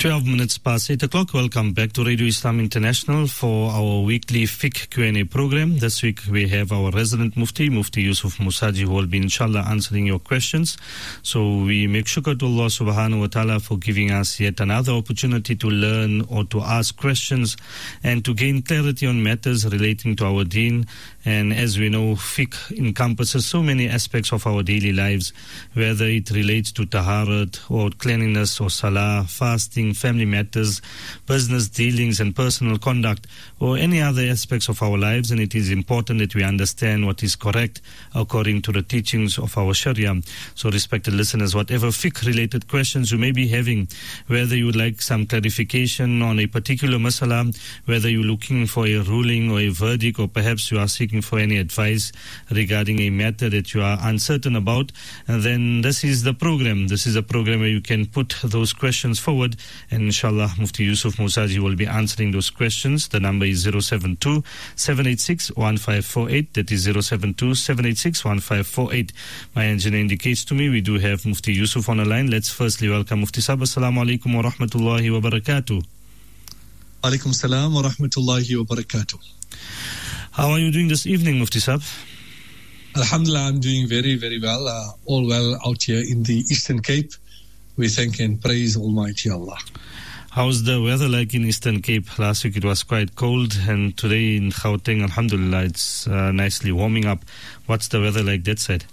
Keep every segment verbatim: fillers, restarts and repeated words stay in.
twelve minutes past eight o'clock. Welcome back to Radio Islam International for our weekly Fiqh Q and A program. This week we have our resident Mufti, Mufti Yusuf Musaji, who will be inshallah answering your questions. So we make shukr to Allah subhanahu wa ta'ala for giving us yet another opportunity to learn or to ask questions and to gain clarity on matters relating to our deen. And as we know, fiqh encompasses so many aspects of our daily lives, whether it relates to taharat or cleanliness or salah, fasting, family matters, business dealings and personal conduct, or any other aspects of our lives. And it is important that we understand what is correct according to the teachings of our Sharia. So respected listeners, whatever fiqh-related questions you may be having, whether you would like some clarification on a particular masala, whether you're looking for a ruling or a verdict, or perhaps you are seeking for any advice regarding a matter that you are uncertain about, and then this is the program. This is a program where you can put those questions forward, and inshallah Mufti Yusuf Musaji will be answering those questions. The number is zero seven two, seven eight six, one five four eight. That is zero seven two, seven eight six, one five four eight. My engineer indicates to me we do have Mufti Yusuf on the line. Let's firstly welcome Mufti Sahib. Assalamu alaikum wa rahmatullahi wa barakatuh. Alaikum salam wa rahmatullahi wa barakatuh. How are you doing this evening, Mufti Sahib? Alhamdulillah, I'm doing very, very well. Uh, all well out here in the Eastern Cape. We thank and praise Almighty Allah. How's the weather like in Eastern Cape? Last week it was quite cold, and today in Gauteng, alhamdulillah, it's uh, nicely warming up. What's the weather like that side?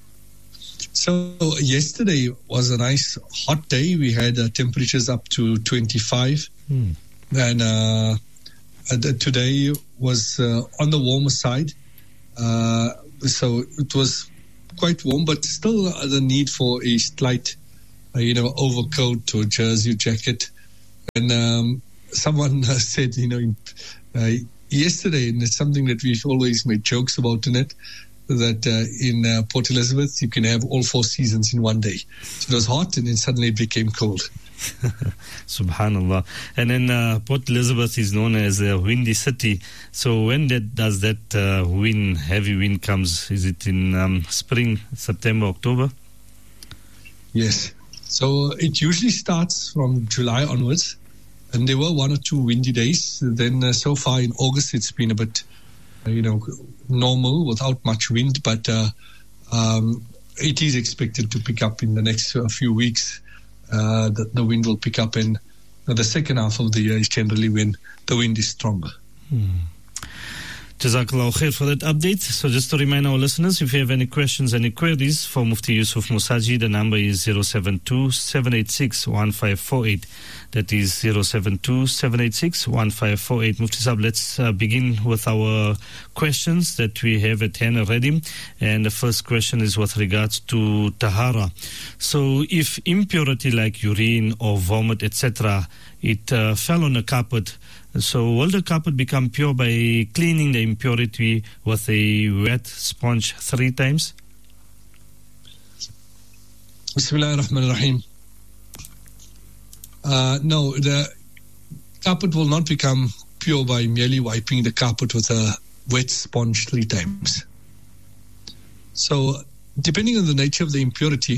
So yesterday was a nice hot day. We had uh, temperatures up to twenty-five. Hmm. And uh, uh, today was uh, on the warmer side. Uh, so it was quite warm, but still uh, the need for a slight, uh, you know, overcoat or jersey or jacket. And um, someone uh, said, you know, in, uh, yesterday, and it's something that we've always made jokes about in it, that uh, in uh, Port Elizabeth, you can have all four seasons in one day. So it was hot, and then suddenly it became cold. Subhanallah. And then uh, Port Elizabeth is known as a windy city. So when that, does that uh, wind, heavy wind comes? Is it in um, spring, September, October? Yes. So it usually starts from July onwards. And there were one or two windy days. Then uh, so far in August, it's been a bit, uh, you know, normal without much wind. But uh, um, it is expected to pick up in the next uh, few weeks. Uh, the, the wind will pick up, and the second half of the year is generally when the wind is stronger. Hmm. Jazakallah khair for that update. So just to remind our listeners, if you have any questions, any queries for Mufti Yusuf Musaji, the number is zero seven two, seven eight six, one five four eight. That is zero seven two, seven eight six, one five four eight. Mufti Sahib, let's uh, begin with our questions that we have at hand already. And the first question is with regards to tahara. So if impurity like urine or vomit, et cetera, it uh, fell on a carpet, so will the carpet become pure by cleaning the impurity with a wet sponge three times? Bismillahir Rahmanir Rahim. Uh, no, the carpet will not become pure by merely wiping the carpet with a wet sponge three times. So, depending on the nature of the impurity,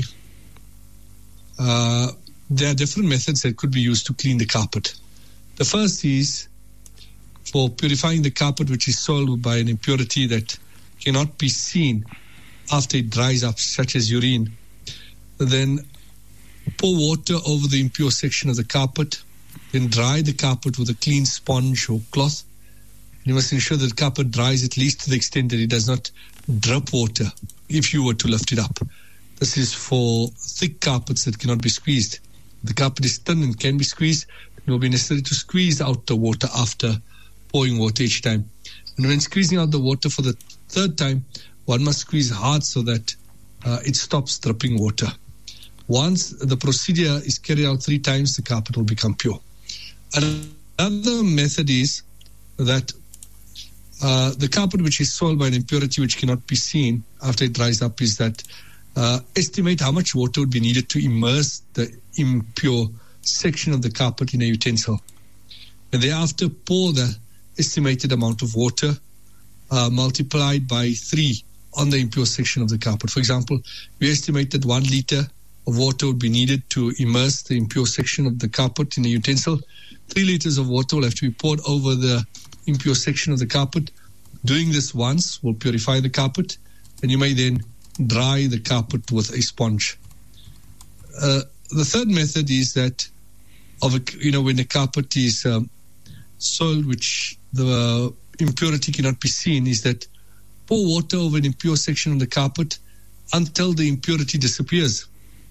uh, there are different methods that could be used to clean the carpet. The first is for purifying the carpet which is soiled by an impurity that cannot be seen after it dries up, such as urine. Then pour water over the impure section of the carpet, then dry the carpet with a clean sponge or cloth. You must ensure that the carpet dries at least to the extent that it does not drip water if you were to lift it up. This is for thick carpets that cannot be squeezed. The carpet is thin and can be squeezed. It will be necessary to squeeze out the water after pouring water each time. And when squeezing out the water for the third time, one must squeeze hard so that uh, it stops dripping water. Once the procedure is carried out three times, the carpet will become pure. Another method is that uh, the carpet which is soiled by an impurity which cannot be seen after it dries up is that uh, estimate how much water would be needed to immerse the impure section of the carpet in a utensil. And thereafter pour the estimated amount of water uh, multiplied by three on the impure section of the carpet. For example, we estimate that one liter of water would be needed to immerse the impure section of the carpet in a utensil. Three liters of water will have to be poured over the impure section of the carpet. Doing this once will purify the carpet, and you may then dry the carpet with a sponge. Uh, the third method is that of a, you know when a carpet is um, soiled, which the impurity cannot be seen, is that pour water over an impure section of the carpet until the impurity disappears.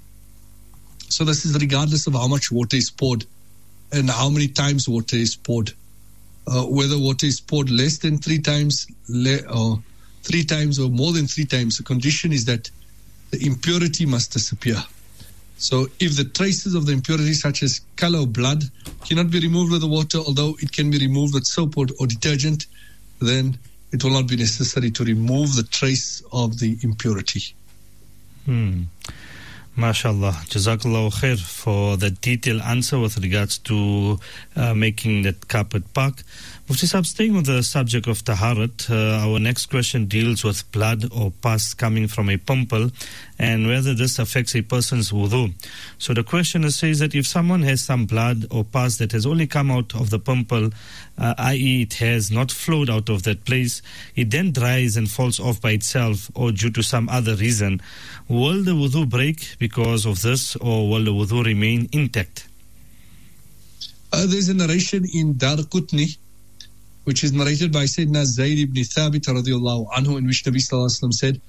So this is regardless of how much water is poured and how many times water is poured. Uh, whether water is poured less than three times le- or three times or more than three times, the condition is that the impurity must disappear. So if the traces of the impurity, such as color or blood, cannot be removed with the water, although it can be removed with soap or, or detergent, then it will not be necessary to remove the trace of the impurity. Hmm. MashaAllah. Jazakallahu khair for the detailed answer with regards to uh, making that carpet park. Mufti Sahib, staying on the subject of taharat, uh, our next question deals with blood or pus coming from a pimple and whether this affects a person's wudu. So the questioner says that if someone has some blood or pus that has only come out of the pimple, uh, that is it has not flowed out of that place, it then dries and falls off by itself or due to some other reason, will the wudu break because of this, or will the wudu remain intact? Uh, there's a narration in Darqutni, which is narrated by Sayyidina Zayd ibn Thabit radiyallahu anhu, in which Nabi sallallahu alaihi wasallam said,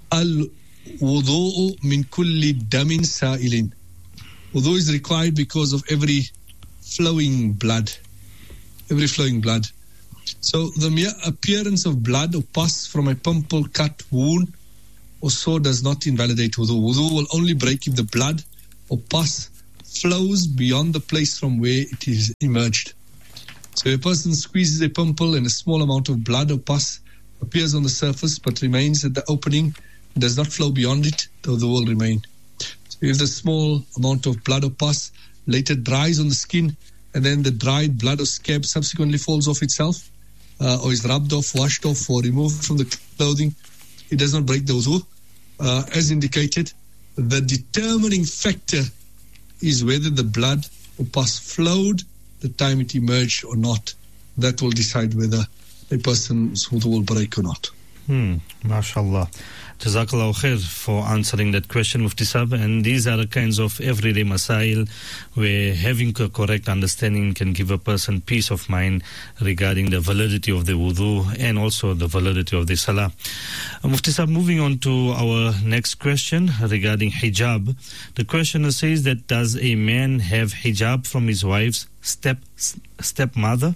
Al-wudu'u min kulli damin sa'ilin. Wudu is required because of every flowing blood. Every flowing blood. So the mere appearance of blood or pus from a pimple, cut, wound, or so does not invalidate wudu. Wudu will only break if the blood or pus flows beyond the place from where it is emerged. So if a person squeezes a pimple and a small amount of blood or pus appears on the surface but remains at the opening, does not flow beyond it, the wudu will remain. So if the small amount of blood or pus later dries on the skin and then the dried blood or scab subsequently falls off itself uh, or is rubbed off, washed off or removed from the clothing, it does not break the wudu. Uh, as indicated, the determining factor is whether the blood or pus flowed the time it emerged or not. That will decide whether a person's wudu will break or not. Hmm, mashallah. Jazakallahu khair for answering that question, Mufti Sahib. And these are the kinds of everyday masail where having a correct understanding can give a person peace of mind regarding the validity of the wudu and also the validity of the salah. Uh, Mufti Sahib, moving on to our next question regarding hijab. The questioner says that does a man have hijab from his wife's step stepmother?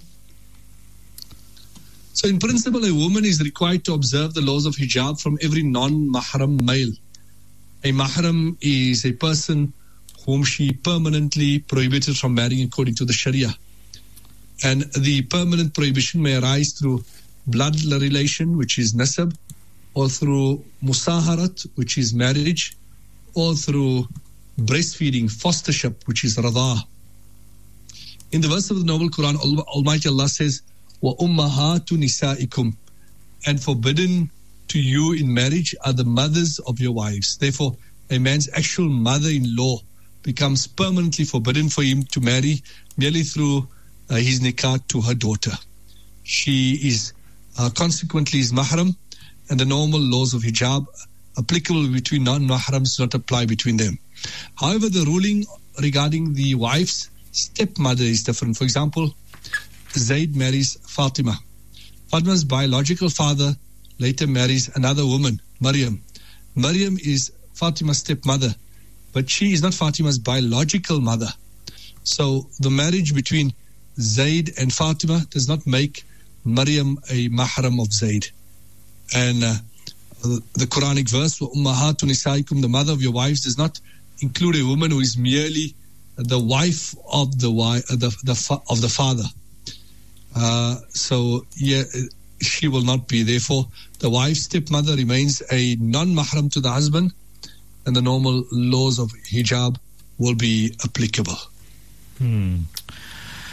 So in principle, a woman is required to observe the laws of hijab from every non-mahram male. A mahram is a person whom she permanently prohibited from marrying according to the Sharia. And the permanent prohibition may arise through blood relation, which is nasab, or through musaharat, which is marriage, or through breastfeeding, fostership, which is radha. In the verse of the Noble Quran, Almighty Allah says, وَأُمَّهَاتُ نِسَائِكُمْ, and forbidden to you in marriage are the mothers of your wives. Therefore, a man's actual mother-in-law becomes permanently forbidden for him to marry merely through uh, his nikah to her daughter. She is uh, consequently his mahram, and the normal laws of hijab applicable between non-mahrams do not apply between them. However, the ruling regarding the wife's stepmother is different. For example, Zayd marries Fatima. Fatima's biological father later marries another woman, Maryam. Maryam is Fatima's stepmother, but she is not Fatima's biological mother. So the marriage between Zayd and Fatima does not make Maryam a mahram of Zayd. And uh, the Quranic verse, وَأُمَّهَاتُ نِسَائِكُمْ, the mother of your wives, does not include a woman who is merely the wife of the wife, uh, the, the fa- of the father. Uh, so, yeah, she will not be. Therefore, the wife's stepmother remains a non-mahram to the husband, and the normal laws of hijab will be applicable. Hmm.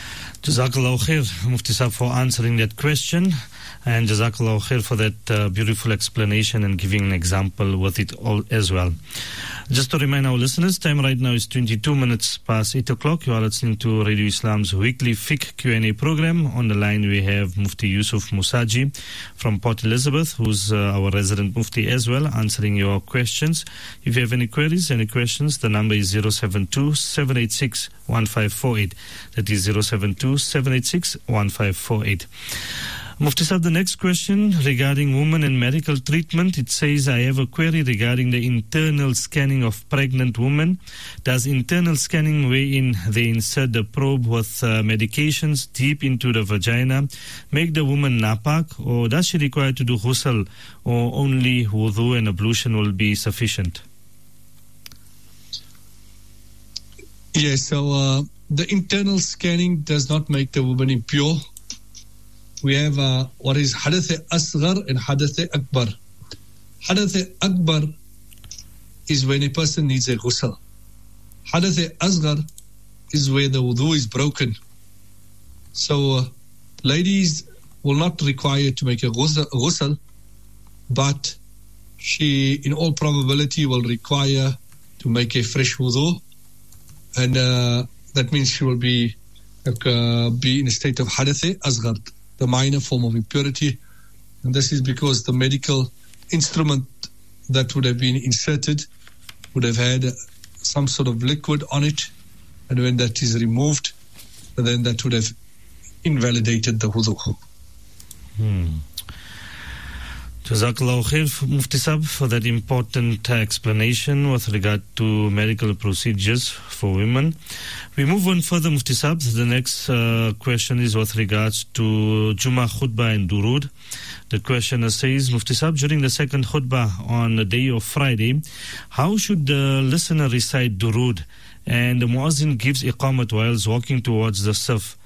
Jazakallah khair, Mufti Sahib, for answering that question, and Jazakallah khair for that uh, beautiful explanation and giving an example with it all as well. Just to remind our listeners, time right now is twenty-two minutes past eight o'clock. You are listening to Radio Islam's weekly fiqh Q and A program. On the line we have Mufti Yusuf Musaji from Port Elizabeth, who's uh, our resident Mufti as well, answering your questions. If you have any queries, any questions, the number is zero seven two, seven eight six, one five four eight. That is zero seven two, seven eight six, one five four eight. Mufti Sahib, the next question regarding women and medical treatment. It says, I have a query regarding the internal scanning of pregnant women. Does internal scanning, wherein they insert the probe with uh, medications deep into the vagina, make the woman napak, or does she require to do ghusl, or only wudu and ablution will be sufficient? Yes, so uh, the internal scanning does not make the woman impure. We have uh, what is Hadath Asghar and Hadath Akbar. Hadath Akbar is when a person needs a ghusl. Hadath Asghar is where the wudu is broken. So uh, ladies will not require to make a ghusl, ghusl, but she in all probability will require to make a fresh wudu, and uh, that means she will be uh, be in a state of Hadath Asghar, the minor form of impurity. And this is because the medical instrument that would have been inserted would have had some sort of liquid on it, and when that is removed, then that would have invalidated the wudu. Hmm. Jazakallah khair, Mufti Sahib, for that important uh, explanation with regard to medical procedures for women. We move on further, Mufti Sahib. The next uh, question is with regards to Jummah khutbah and durud. The questioner says, Mufti Sahib, during the second khutbah on the day of Friday, how should the listener recite durud? And the muazzin gives iqamat whilst walking towards the saf.